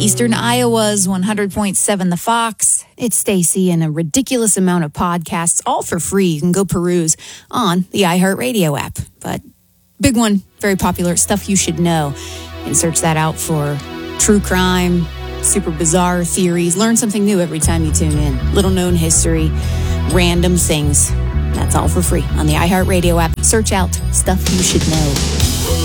Eastern Iowa's 100.7 The Fox. It's Stacy and a ridiculous amount of podcasts, all for free. You can go peruse on the iHeartRadio app. But big one, very popular, Stuff You Should Know. You can search that out for true crime, super bizarre theories. Learn something new every time you tune in. Little known history, random things. That's all for free on the iHeartRadio app. Search out Stuff You Should Know.